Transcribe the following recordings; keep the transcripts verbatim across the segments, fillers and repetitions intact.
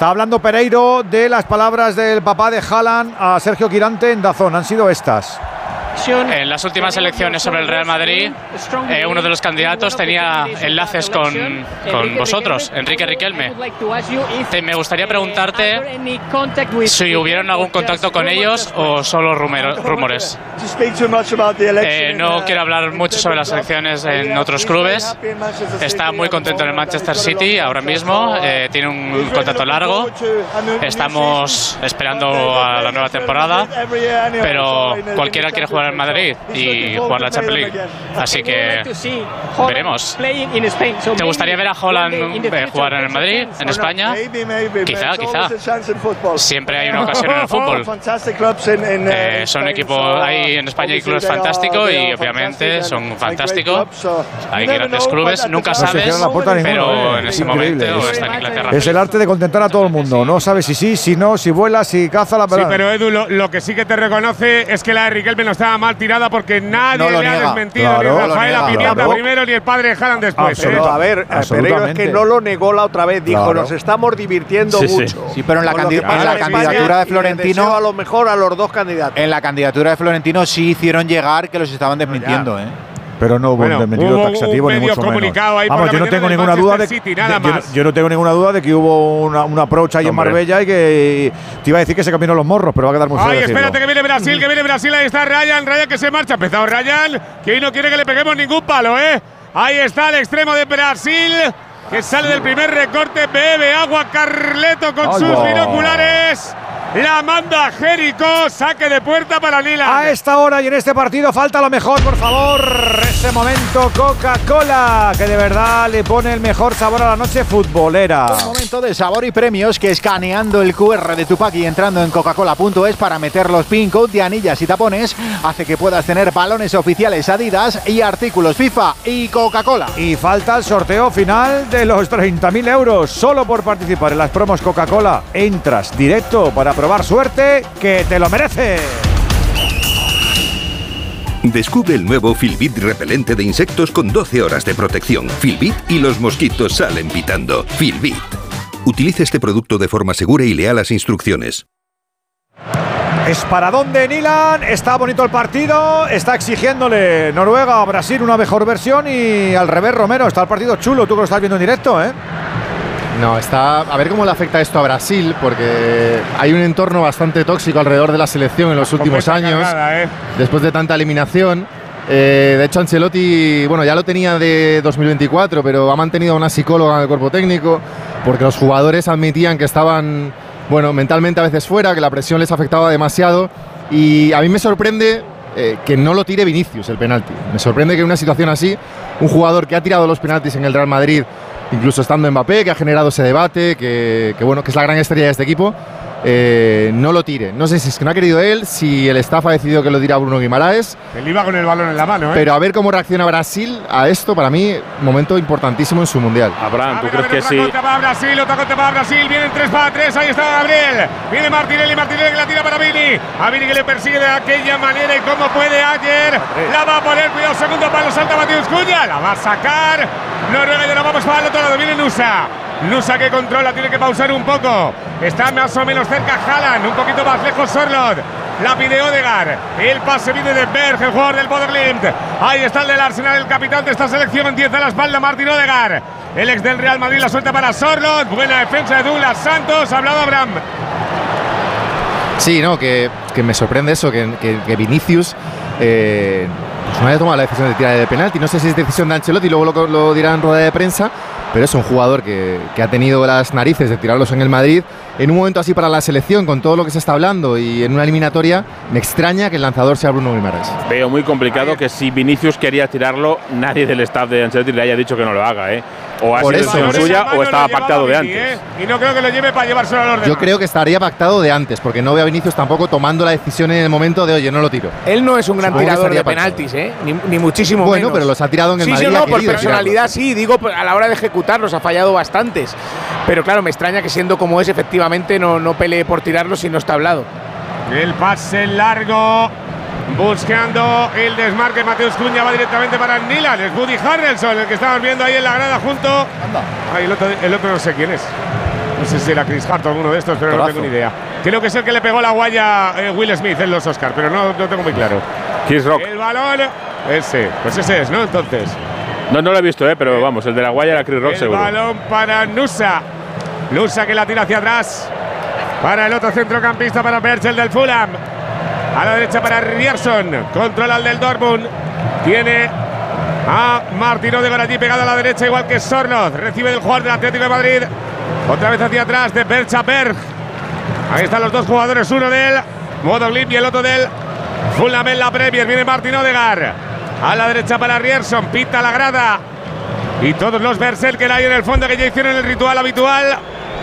Está hablando Pereiro de las palabras del papá de Haaland a Sergio Quirante en DAZN. Han sido estas. En las últimas elecciones sobre el Real Madrid, eh, uno de los candidatos tenía enlaces con, con vosotros, Enrique Riquelme. Te, me gustaría preguntarte si hubieron algún contacto con ellos o solo rumero, rumores. Eh, no quiero hablar mucho sobre las elecciones en otros clubes. Está muy contento en el Manchester City ahora mismo, eh, tiene un contrato largo. Estamos esperando a la nueva temporada, pero cualquiera quiere jugar en Madrid y jugar la Champions League, así que veremos. ¿Te gustaría ver a Haaland eh, jugar en el Madrid, en España? Quizá, quizá. Siempre hay una ocasión en el fútbol. Eh, son equipos, hay en España hay clubes fantásticos y obviamente son fantásticos. Hay grandes clubes, nunca sabes, pero en ese momento está en Inglaterra. Es el arte de contentar a todo el mundo. No sabes si sí, si no, si vuela, si caza la verdad. Sí, pero Edu, lo, lo que sí que te reconoce es que la de Riquelme no estaba mal tirada porque nadie no le niega. ha desmentido, Claro, ni Rafaela Pimienta claro. primero ni el padre de Haaland después. ¿eh? A ver, Pereiro es que no lo negó la otra vez, dijo, Claro. nos estamos divirtiendo Sí, sí. mucho. Sí, pero en la, Con lo candi que en pasa la en candidatura España, de Florentino, y le deseo a lo mejor a los dos candidatos. en la candidatura de Florentino sí hicieron llegar que los estaban desmintiendo, ¿eh? Pero no hubo Bueno, un desmentido hubo taxativo un ni medio mucho menos. comunicado ahí por Vamos, la yo no mañana tengo del ninguna duda de, Manchester City, nada de- yo, más. no- yo no tengo ninguna duda de que hubo una, un approach ahí en Hombre. Marbella y que te iba a decir que se caminó los morros, pero va a quedar muy feo Ay, decirlo. espérate que viene Brasil, que viene Brasil, ahí está Ryan, Ryan que se marcha, ha empezado Ryan, que hoy no quiere que le peguemos ningún palo, ¿eh? Ahí está el extremo de Brasil, que sale del primer recorte, bebe agua Carleto con Ay, sus va. binoculares. La manda Jerico, saque de puerta para Nila. A esta hora y en este partido falta lo mejor, por favor. Ese momento Coca-Cola, que de verdad le pone el mejor sabor a la noche futbolera. Un momento de sabor y premios que escaneando el cu erre de tu pack y entrando en coca cola punto es para meter los pin code de anillas y tapones hace que puedas tener balones oficiales Adidas y artículos FIFA y Coca-Cola. Y falta el sorteo final de los treinta mil euros. Solo por participar en las promos Coca-Cola entras directo para probar suerte, que te lo merece. Descubre el nuevo Filbit repelente de insectos con doce horas de protección. Filbit y los mosquitos salen pitando. Filbit. Utilice este producto de forma segura y lea las instrucciones. Es para dónde Nilan, está bonito el partido, está exigiéndole Noruega a Brasil una mejor versión y al revés Romero, está el partido chulo, tú que lo estás viendo en directo, ¿eh? No, está a ver cómo le afecta esto a Brasil, porque hay un entorno bastante tóxico alrededor de la selección en los últimos Completa años, cargada, ¿eh? después de tanta eliminación. Eh, de hecho, Ancelotti, bueno, ya lo tenía de dos mil veinticuatro, pero ha mantenido a una psicóloga en el cuerpo técnico, porque los jugadores admitían que estaban, bueno, mentalmente a veces fuera, que la presión les afectaba demasiado. Y a mí me sorprende eh, que no lo tire Vinicius el penalti. Me sorprende que en una situación así, un jugador que ha tirado los penaltis en el Real Madrid, incluso estando Mbappé, que ha generado ese debate, que, que bueno, que es la gran estrella de este equipo, eh, no lo tire. No sé si es que no ha querido él, si el staff ha decidido que lo dirá Bruno Guimaraes. Él iba con el balón en la mano, ¿eh? Pero a ver cómo reacciona Brasil a esto, para mí, momento importantísimo en su mundial. Abraham, ¿tú A ver, crees a que ver, sí? otra contra para Brasil, otra contra para Brasil, vienen tres para tres, ahí está Gabriel, viene Martinelli, Martinelli que la tira para Vini, a Vini que le persigue de aquella manera y como puede ayer, la va a poner, cuidado, segundo palo, salta Matheus Cunha, la va a sacar, Noruega y ahora vamos para el otro lado, viene Nusa, Nusa que controla, tiene que pausar un poco, está más o menos cerca Haaland, un poquito más lejos Sorloth. La pide Odegaard, el pase viene de Berg, el jugador del Bodeglimt. Ahí está el del Arsenal, el capitán de esta selección, diez a la espalda, Martín Odegaard. El ex del Real Madrid la suelta para Sorloth, buena defensa de Douglas Santos, ha hablado Abraham. Sí, no, que, que me sorprende eso, que, que, que Vinicius eh, pues no haya tomado la decisión de tirar de penalti. No sé si es decisión de Ancelotti, luego lo, lo dirá en rueda de prensa, pero es un jugador que, que ha tenido las narices de tirarlos en el Madrid. En un momento así para la selección, con todo lo que se está hablando y en una eliminatoria, me extraña que el lanzador sea Bruno Guimaraes. Veo muy complicado que si Vinicius quería tirarlo, nadie del staff de Ancelotti le haya dicho que no lo haga, ¿eh? O ha Por sido eso, decisión por suya eso. o estaba Lo llevaba pactado de Vini, antes. ¿eh? Y no creo que lo lleve para llevárselo a los demás. Yo creo que estaría pactado de antes, porque no veo a Vinicius tampoco tomando la decisión en el momento de, oye, no lo tiro. Él no es un gran Supongo que tirador de estaría pactado. penaltis, ¿eh? Ni, ni muchísimo Bueno, menos. pero los ha tirado en el sí, Madrid. Sí, ha no, por querido personalidad tirarlos. sí, digo, a la hora de ejecutarlos ha fallado bastantes. Pero claro, me extraña que siendo como es, efectivamente no, no pelee por tirarlos si no está hablado. El pase largo, buscando el desmarque, Matheus Cunha va directamente para Nilan, es Woody Harrelson, el que estamos viendo ahí en la grada junto. Ay, el, otro, el otro no sé quién es. No sé si era Chris Hart o alguno de estos, pero Torazo. No tengo ni idea. Creo que es el que le pegó la guaya eh, Will Smith en los Oscars, pero no, no tengo muy claro. Chris Rock. El balón, ese, pues ese es, ¿no? Entonces. No, no lo he visto, eh, pero vamos, el de la guaya era Chris Rock, el seguro. El balón para Nusa. Nusa que la tira hacia atrás. Para el otro centrocampista, para Berchel del Fulham. A la derecha para Rierson. Controla el del Dortmund. Tiene a Martín Odegaard allí pegado a la derecha, igual que Sorloth. Recibe del jugador del Atlético de Madrid. Otra vez hacia atrás de Berchaberg. Ahí están los dos jugadores, uno del Modoglim y el otro del Fulham en la Premier. Viene Martín Odegaard. A la derecha para Rierson. Pita la grada. Y todos los Berserk que hay en el fondo, que ya hicieron el ritual habitual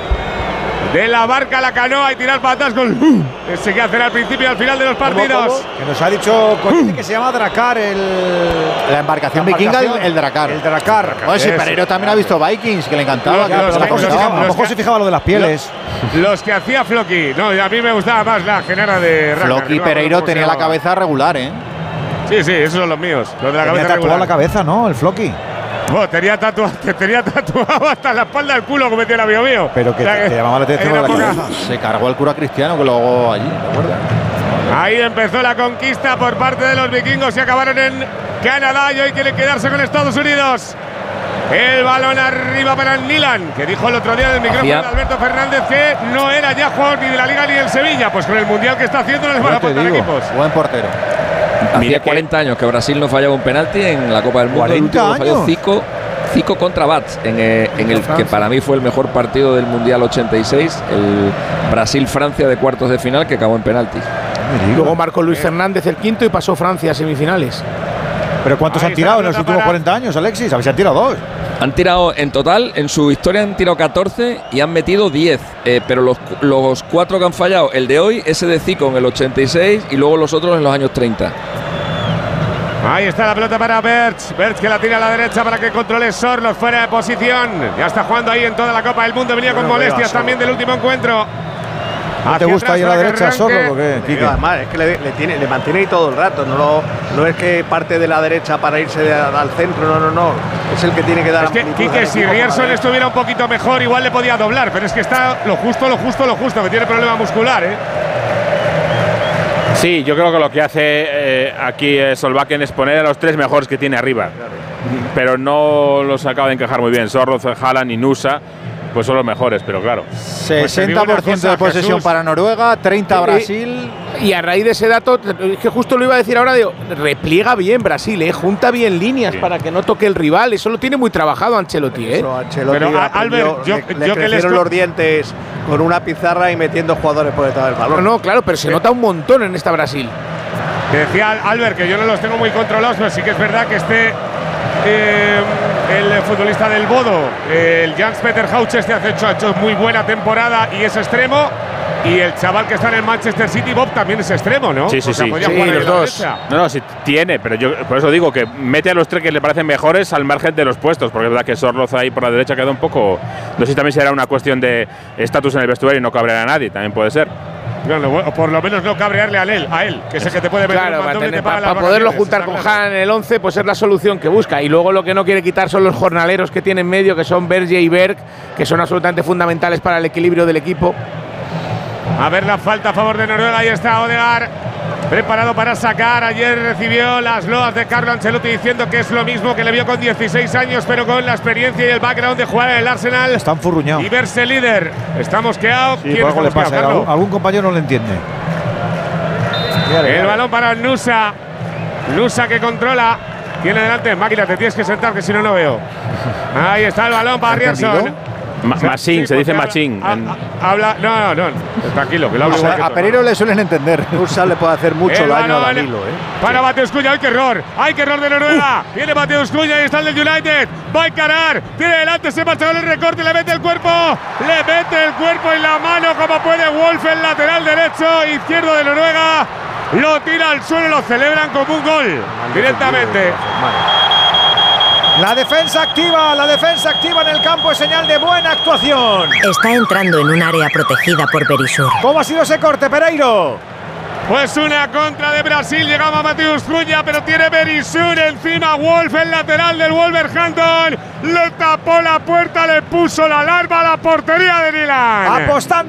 de la barca a la canoa y tirar patas con uh, ese que hacen al principio y al final de los partidos. ¿Cómo, cómo? Que nos ha dicho Conetti que se llama Drakkar, el la embarcación la vikinga, el, el Drakkar. El Drakkar. Bueno, si Pereiro también ha visto Vikings, que le encantaba. Ya, que a lo mejor se fijaba, a lo mejor se fijaba lo de las pieles. Los, los que hacía Floki. No, a mí me gustaba más la genera de Ragnar. Floki no, Pereiro tenía la cabeza regular, ¿eh? Sí, sí, esos son los míos. Los de la tenía cabeza regular. la cabeza, ¿no? El Floki. Oh, tenía, tatuado, tenía tatuado hasta la espalda del culo, como decía el amigo mío. Pero que, o sea, te, te llamaba la atención la cabeza. Se cargó el cura cristiano que luego allí, ¿te acuerdas? Ahí empezó la conquista por parte de los vikingos y acabaron en Canadá y hoy quieren quedarse con Estados Unidos. El balón arriba para Nilan, que dijo el otro día en el micrófono de Alberto Fernández que no era ya jugador ni de la Liga ni del Sevilla. Pues con el Mundial que está haciendo no les van a aportar equipos. Buen portero. Hacía cuarenta años que Brasil no fallaba un penalti en la Copa del Mundo. El último lo falló Zico, Zico contra Bats, en, eh, en el que para mí fue el mejor partido del Mundial ochenta y seis, el Brasil-Francia de cuartos de final, que acabó en penaltis. Luego marcó Luis Fernández el quinto y pasó Francia a semifinales. ¿Pero cuántos han tirado en los últimos cuarenta años, Alexis? A ver si han tirado dos. Han tirado en total, en su historia han tirado catorce y han metido diez. Eh, pero los, los cuatro que han fallado, el de hoy, ese de Zico en el ochenta y seis y luego los otros en los años treinta. Ahí está la pelota para Berch. Berch que la tira a la derecha para que controle Sorloth fuera de posición. Ya está jugando ahí en toda la Copa del Mundo. Venía con molestias también del último encuentro. ¿No te gusta ir a la derecha Sorloth o qué, Quique? Además, es que le, le, tiene, le mantiene ahí todo el rato. No, lo, no es que parte de la derecha para irse de, al centro. No, no, no. Es el que tiene que dar. Es que, Quique, si Rierson estuviera un poquito mejor, igual le podía doblar. Pero es que está lo justo, lo justo, lo justo. Que tiene problema muscular, ¿eh? Sí, yo creo que lo que hace eh, aquí eh, Solbakken es poner a los tres mejores que tiene arriba. Claro. Pero no los acaba de encajar muy bien. Sorloth, Haaland y Nusa, pues son los mejores, pero claro. sesenta por ciento de posesión Jesús. Para Noruega, treinta Brasil. Y a raíz de ese dato, es que justo lo iba a decir ahora, digo, repliega bien Brasil, ¿eh? Junta bien líneas sí. para que no toque el rival. Eso lo tiene muy trabajado Ancelotti, ¿eh? Eso, Ancelotti pero Albert, yo, le, le yo crecieron que les los dientes con una pizarra y metiendo jugadores por detrás del balón. No, no, claro, pero se sí. nota un montón en esta Brasil. Decía Albert que yo no los tengo muy controlados, pero sí que es verdad que este eh, el futbolista del Bodo, eh, el Jans Peter Hauch, este ha hecho, ha hecho muy buena temporada y es extremo. Y el chaval que está en el Manchester City, Bob, también es extremo, ¿no? Sí, sí, o sea, sí. sí sí los dos. No, no, sí tiene, pero yo por eso digo que mete a los tres que le parecen mejores al margen de los puestos, porque es verdad que Sorloth ahí por la derecha queda un poco. No sé si también será una cuestión de estatus en el vestuario y no cabrear a nadie, también puede ser. Bueno, o por lo menos no cabrearle a él, a él, que es el que te puede meter claro, un montón y te Para pa poderlo juntar con Haaland en el once, pues es la solución que busca. Y luego lo que no quiere quitar son los jornaleros que tiene en medio, que son Berge y Berg, que son absolutamente fundamentales para el equilibrio del equipo. A ver la falta a favor de Noruega. Ahí está Odegaard, preparado para sacar. Ayer recibió las loas de Carlo Ancelotti diciendo que es lo mismo que le vio con dieciséis años, pero con la experiencia y el background de jugar en el Arsenal. Está enfurruñado. Y verse líder. Está mosqueado. Sí, por algo le pasa. Algún, algún compañero no le entiende. El balón para Nusa. Nusa que controla. Tiene delante. Máquina, te tienes que sentar, que si no, no veo. Ahí está el balón para Rierson. Ma Machín, sí, se dice Machín. Habla, habla, no, no, no, tranquilo, que lo hablo o sea, igual a Pereiro le suelen entender. Nusa le puede hacer mucho el daño a Danilo, ¿eh? Para sí. Mateus Cunha, ¡ay, qué error! ¡Ay, qué error de Noruega! Uh. Viene Mateus Cunha y está el del United. Va a encarar, tiene delante, se marcha con el recorte, le mete el cuerpo, le mete el cuerpo y la mano como puede Wolf, el lateral derecho, izquierdo de Noruega. Lo tira al suelo, lo celebran como un gol directamente. La defensa activa, la defensa activa en el campo es señal de buena actuación. Está entrando en un área protegida por Berisur. ¿Cómo ha sido ese corte, Pereiro? Pues una contra de Brasil, llegaba Mateus Cunha, pero tiene Berisur encima. Wolf, el lateral del Wolverhampton, le tapó la puerta, le puso la alarma a la portería de Nilan. Apostando